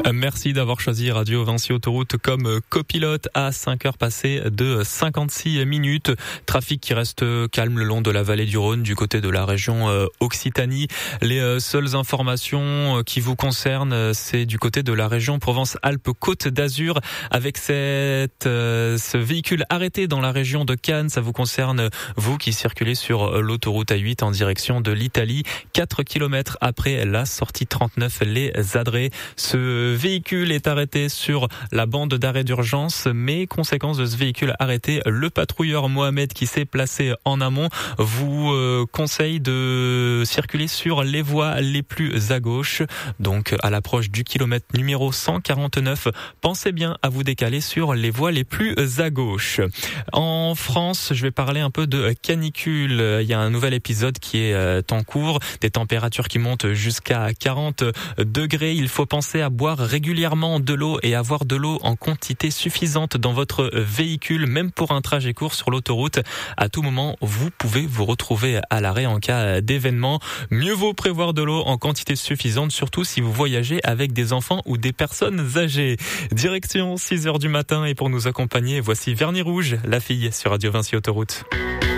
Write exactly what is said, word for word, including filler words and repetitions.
Merci d'avoir choisi Radio Vinci Autoroute comme copilote à cinq heures passées de cinquante-six minutes. Trafic qui reste calme le long de la vallée du Rhône du côté de la région Occitanie. Les seules informations qui vous concernent, c'est du côté de la région Provence-Alpes-Côte d'Azur avec cette, ce véhicule arrêté dans la région de Cannes. Ça vous concerne, vous qui circulez sur l'autoroute A huit en direction de l'Italie, quatre kilomètres après la sortie trente-neuf Les Adrets. Ce véhicule est arrêté sur la bande d'arrêt d'urgence, mais conséquence de ce véhicule arrêté, le patrouilleur Mohamed qui s'est placé en amont vous euh, conseille de circuler sur les voies les plus à gauche. Donc à l'approche du kilomètre numéro cent quarante-neuf, pensez bien à vous décaler sur les voies les plus à gauche. En France, je vais parler un peu de canicule. Il y a un nouvel épisode qui est en cours, des températures qui montent jusqu'à quarante degrés. Il faut penser à boire régulièrement de l'eau et avoir de l'eau en quantité suffisante dans votre véhicule, même pour un trajet court sur l'autoroute. À tout moment, vous pouvez vous retrouver à l'arrêt en cas d'événement. Mieux vaut prévoir de l'eau en quantité suffisante, surtout si vous voyagez avec des enfants ou des personnes âgées. Direction six heures du matin et pour nous accompagner, voici Vernis Rouge, la fille sur Radio Vinci Autoroute.